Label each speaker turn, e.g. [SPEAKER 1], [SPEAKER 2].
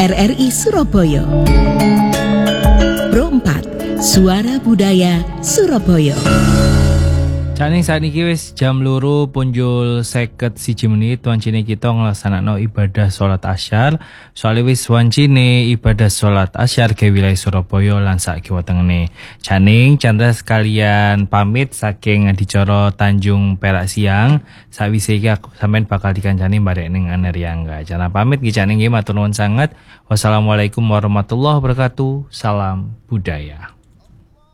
[SPEAKER 1] RRI Surabaya. Pro 4 Suara Budaya Surabaya.
[SPEAKER 2] Saning sakniki wis jam 2 punjul 51 menit wancine kita nglaksanakno ibadah salat asyar. Soale wis wancine ibadah salat asyar ke wilayah Surabaya lan sak kiwa tengene. Janing candra sekalian pamit saking adicara Tanjung Perak Siang. Sawise iki aku sampean bakal dikancani barek ning Anariangga. Jana pamit iki janing nggih matur nuwun sanget. Wassalamualaikum warahmatullahi wabarakatuh. Salam budaya.